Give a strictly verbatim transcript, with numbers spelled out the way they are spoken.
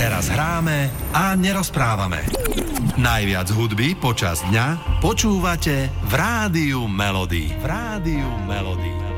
Teraz hráme a nerozprávame. Najviac hudby počas dňa počúvate v Rádiu Melody. V Rádiu Melody.